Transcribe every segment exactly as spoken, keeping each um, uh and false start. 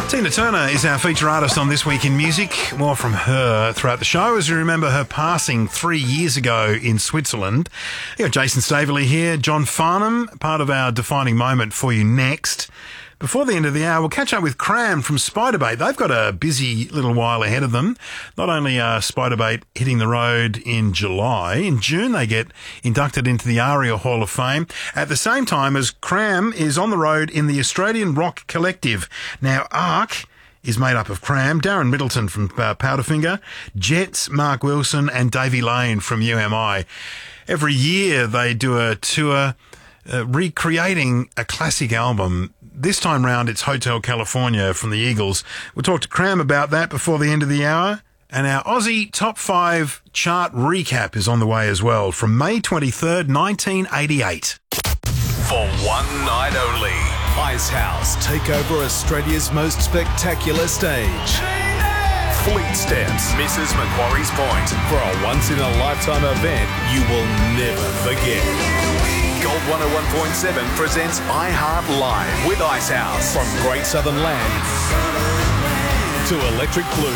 Tina Turner is our feature artist on This Week in Music. More from her throughout the show, as you remember her passing three years ago in Switzerland. You got Jason Staveley here, John Farnham, part of our defining moment for you next. Before the end of the hour, we'll catch up with Cram from Spiderbait. They've got a busy little while ahead of them. Not only are Spiderbait hitting the road in July, in June they get inducted into the ARIA Hall of Fame at the same time as Cram is on the road in the Australian Rock Collective. Now, ARC is made up of Cram, Darren Middleton from uh, Powderfinger, Jets, Mark Wilson and Davey Lane from U M I. Every year they do a tour uh, recreating a classic album. This time round, it's Hotel California from the Eagles. We'll talk to Cram about that before the end of the hour. And our Aussie Top five chart recap is on the way as well from May twenty-third, nineteen eighty-eight. For one night only, Icehouse take over Australia's most spectacular stage. Fleet Steps, Missus Macquarie's Point, for a once-in-a-lifetime event you will never forget. Gold one oh one point seven presents iHeart Live with Icehouse. From Great Southern Land to Electric Blue.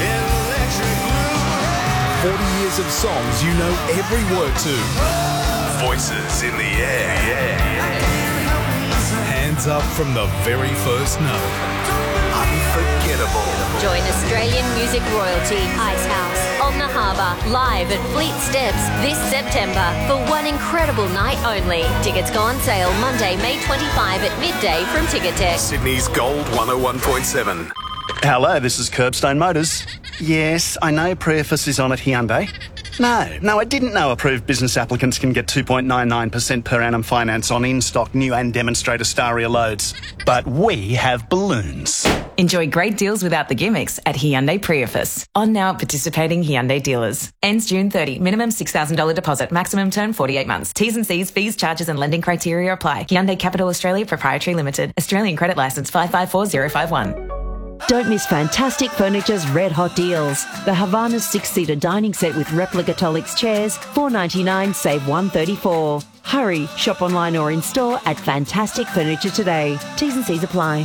forty years of songs you know every word to. Voices in the air. Yeah. Hands up from the very first note. Unforgettable. Join Australian music royalty, Icehouse, on the Harbour, live at Fleet Steps this September for one incredible night only. Tickets go on sale Monday, May twenty-fifth at midday from Ticketek. Sydney's Gold one oh one point seven. Hello, this is Curbstone Motors. Yes, I know Preface is on at Hyundai. No, no, I didn't know approved business applicants can get two point nine nine percent per annum finance on in-stock new and demonstrator Staria loads. But we have balloons. Enjoy great deals without the gimmicks at Hyundai Preface. On now at participating Hyundai dealers. Ends June thirtieth. Minimum six thousand dollars deposit. Maximum term forty-eight months. T's and C's, fees, charges and lending criteria apply. Hyundai Capital Australia Proprietary Limited. Australian Credit Licence five five four zero five one. Don't miss Fantastic Furniture's red hot deals. The Havana's six-seater dining set with replica Tolix chairs, four ninety-nine, save one thirty-four. Hurry, shop online or in store at Fantastic Furniture today. T's and C's apply.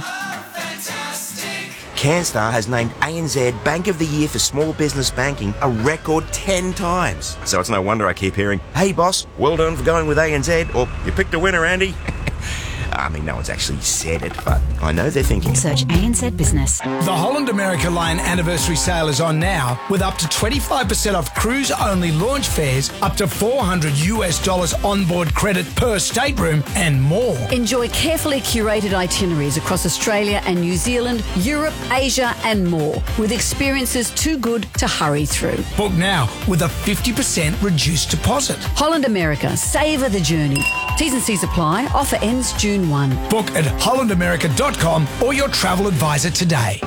CanStar has named A N Z Bank of the Year for Small Business Banking a record ten times. So it's no wonder I keep hearing, "Hey boss, well done for going with A N Z," or "You picked a winner, Andy." I mean, no one's actually said it, but I know they're thinking. Search A N Z Business. The Holland America Line anniversary sale is on now, with up to twenty-five percent off cruise-only launch fares, up to four hundred US dollars onboard credit per stateroom, and more. Enjoy carefully curated itineraries across Australia and New Zealand, Europe, Asia, and more, with experiences too good to hurry through. Book now with a fifty percent reduced deposit. Holland America, savour the journey. T's and C's apply. Offer ends June first. Book at holland america dot com or your travel advisor today.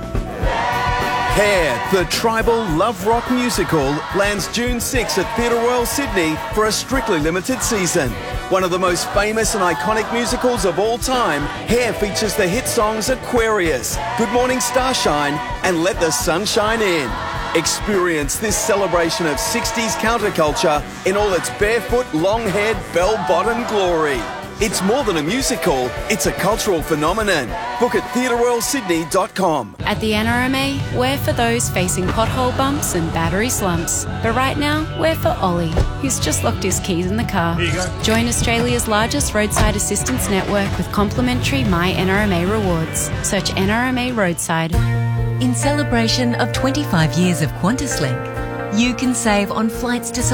Hair, the tribal love rock musical, lands June sixth at Theatre Royal Sydney for a strictly limited season. One of the most famous and iconic musicals of all time, Hair features the hit songs Aquarius, Good Morning Starshine and Let the Sun Shine In. Experience this celebration of sixties counterculture in all its barefoot, long-haired, bell-bottom glory. It's more than a musical, it's a cultural phenomenon. Book at theatre royal sydney dot com. At the N R M A, we're for those facing pothole bumps and battery slumps. But right now, we're for Ollie, who's just locked his keys in the car. Here you go. Join Australia's largest roadside assistance network with complimentary My N R M A rewards. Search N R M A Roadside. In celebration of twenty-five years of QantasLink, you can save on flights to